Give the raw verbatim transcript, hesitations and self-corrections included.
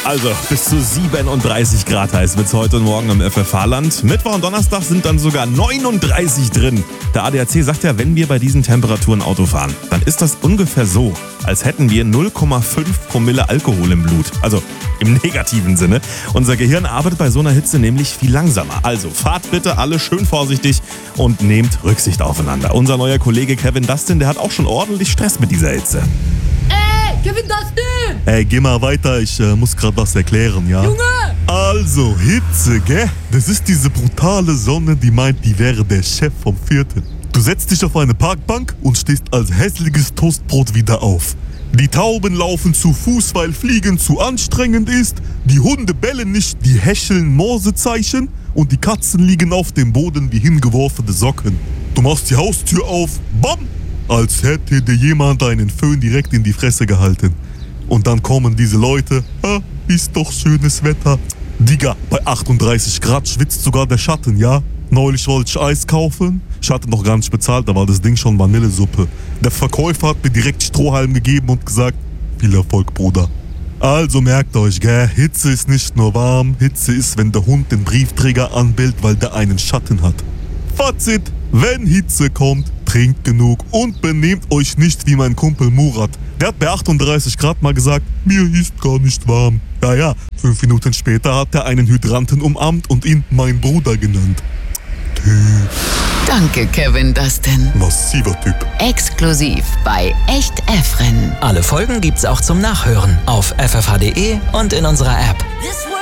Also bis zu siebenunddreißig Grad heiß wird's heute und morgen im F F H-Land. Mittwoch und Donnerstag sind dann sogar neununddreißig drin. Der A D A C sagt ja, wenn wir bei diesen Temperaturen Auto fahren, dann ist das ungefähr so, als hätten wir null Komma fünf Promille Alkohol im Blut. Also im negativen Sinne. Unser Gehirn arbeitet bei so einer Hitze nämlich viel langsamer. Also fahrt bitte alle schön vorsichtig und nehmt Rücksicht aufeinander. Unser neuer Kollege Kevin Dustin, der hat auch schon ordentlich Stress mit dieser Hitze. Kevin Dustin! Ey, geh mal weiter, ich äh, muss grad was erklären, ja? Junge! Also, Hitze, gell? Das ist diese brutale Sonne, die meint, die wäre der Chef vom Viertel. Du setzt dich auf eine Parkbank und stehst als hässliches Toastbrot wieder auf. Die Tauben laufen zu Fuß, weil Fliegen zu anstrengend ist. Die Hunde bellen nicht, die häscheln Morsezeichen. Und die Katzen liegen auf dem Boden wie hingeworfene Socken. Du machst die Haustür auf, bam! Als hätte dir jemand einen Föhn direkt in die Fresse gehalten. Und dann kommen diese Leute, ah, ist doch schönes Wetter. Digga, bei achtunddreißig Grad schwitzt sogar der Schatten, ja? Neulich wollte ich Eis kaufen, ich hatte noch gar nicht bezahlt, da war das Ding schon Vanillesuppe. Der Verkäufer hat mir direkt Strohhalm gegeben und gesagt, viel Erfolg, Bruder. Also merkt euch, gell, Hitze ist nicht nur warm, Hitze ist, wenn der Hund den Briefträger anbellt, weil der einen Schatten hat. Fazit, wenn Hitze kommt, trinkt genug und benehmt euch nicht wie mein Kumpel Murat. Der hat bei achtunddreißig Grad mal gesagt, mir ist gar nicht warm. Ja, ja, fünf Minuten später hat er einen Hydranten umarmt und ihn mein Bruder genannt. Typ. Danke, Kevin Dustin. Massiver Typ. Exklusiv bei Echt F-Rennen. Alle Folgen gibt's auch zum Nachhören auf f f h punkt d e und in unserer App.